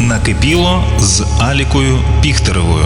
Накипіло з Алікою Піхтеревою.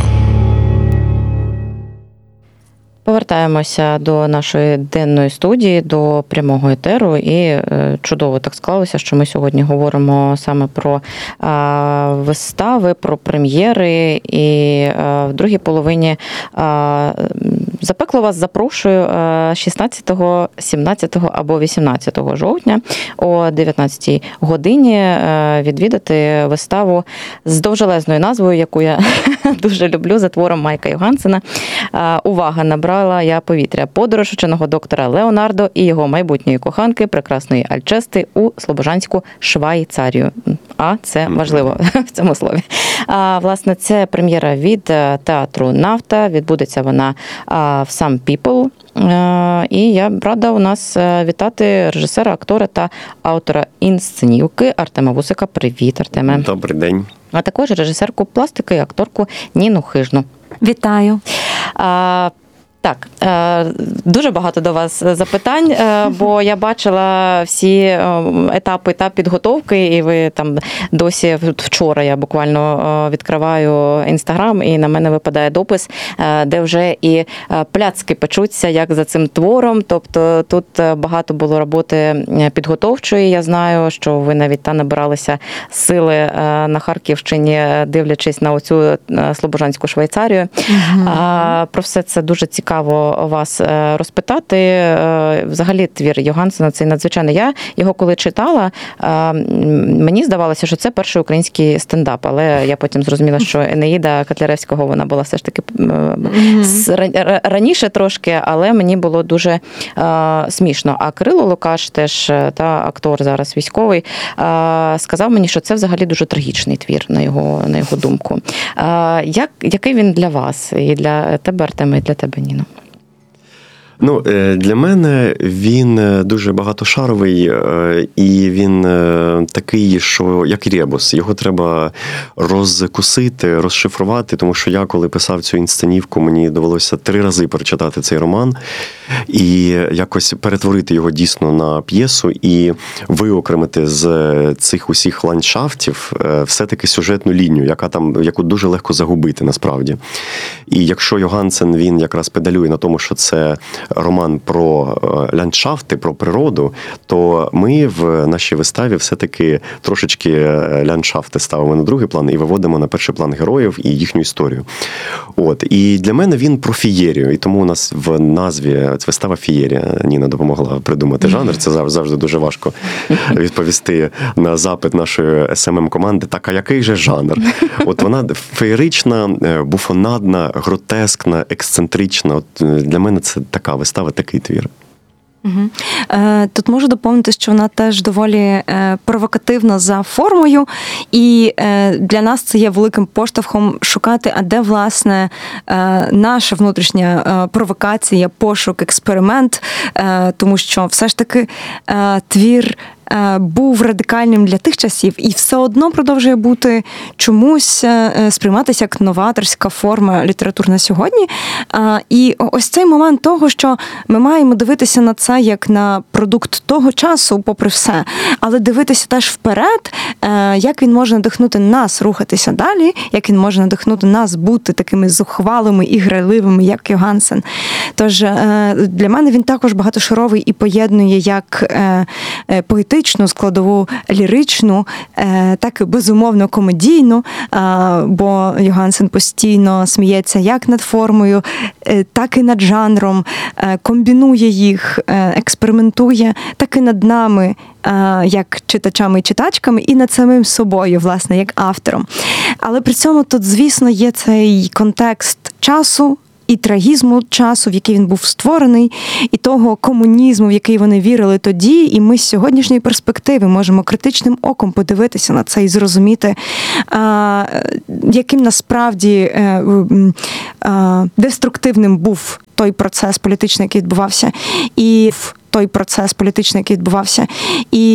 Повертаємося до нашої денної студії, до прямого етеру, і чудово так склалося, що ми сьогодні говоримо саме про вистави, про прем'єри, і в другій половині запекло вас запрошую 16, 17 або 18 жовтня о 19-й годині відвідати виставу з довжелезною назвою, яку я дуже люблю, за твором Майка Йогансена. Увага, набрала я повітря. Подорож ученого доктора Леонардо і його майбутньої коханки, прекрасної Альчести, у Слобожанську Швайцарію. А це важливо в цьому слові. Власне, це прем'єра від театру «Нафта». Відбудеться вона в Some People. І я рада у нас вітати режисера, актора та автора інсценівки Артема Вусика. Привіт, Артеме. Добрий день. А також режисерку пластики і акторку Ніну Хижну. Вітаю. Так, дуже багато до вас запитань, бо я бачила всі етапи та підготовки, і ви там досі, вчора я буквально відкриваю Інстаграм, і на мене випадає допис, де вже і пляцки печуться, як за цим твором. Тобто тут багато було роботи підготовчої. Я знаю, що ви навіть набиралися сили на Харківщині, дивлячись на оцю Слобожанську Швейцарію. Про все це дуже цікаво вас розпитати. Взагалі твір Йогансена цей надзвичайний. Я його коли читала, мені здавалося, що це перший український стендап, але я потім зрозуміла, що Енеїда Котляревського, вона була все ж таки раніше трошки, але мені було дуже смішно. А Кирило Лукаш, теж та актор зараз військовий, сказав мені, що це взагалі дуже трагічний твір, на його думку. Який він для вас? І для тебе, Артеме, і для тебе, Ніно? Ну, для мене він дуже багатошаровий, і він такий, що як ребус. Його треба розкусити, розшифрувати, тому що я, коли писав цю інсценівку, мені довелося 3 рази прочитати цей роман і якось перетворити його дійсно на п'єсу і виокремити з цих усіх ландшафтів все-таки сюжетну лінію, яку дуже легко загубити насправді. І якщо Йогансен, він якраз педалює на тому, що це роман про ландшафти, про природу, то ми в нашій виставі все-таки трошечки ландшафти ставимо на другий план і виводимо на перший план героїв і їхню історію. І для мене він про фієрію, і тому у нас в назві вистава «Фієрія». Ніна допомогла придумати жанр, це завжди дуже важко відповісти на запит нашої SMM-команди, так, а який же жанр? Вона феєрична, буфонадна, гротескна, ексцентрична. Для мене це така вистава, такий твір. Тут можу доповнити, що вона теж доволі провокативна за формою, і для нас це є великим поштовхом шукати, а де, власне, наша внутрішня провокація, пошук, експеримент, тому що все ж таки твір був радикальним для тих часів і все одно продовжує бути чомусь сприйматися як новаторська форма літературна сьогодні. І ось цей момент того, що ми маємо дивитися на це як на продукт того часу, попри все, але дивитися теж вперед, як він може надихнути нас рухатися далі, як він може надихнути нас бути такими зухвалими і грайливими, як Йогансен. Тож для мене він також багатошаровий і поєднує як поетичну складову, ліричну, так і безумовно комедійну, бо Йогансен постійно сміється як над формою, так і над жанром, комбінує їх, експериментує, так і над нами, як читачами і читачками, і над самим собою, власне, як автором. Але при цьому тут, звісно, є цей контекст часу, і трагізму часу, в який він був створений, і того комунізму, в який вони вірили тоді, і ми з сьогоднішньої перспективи можемо критичним оком подивитися на це і зрозуміти, яким насправді деструктивним був той процес політичний, який відбувався, і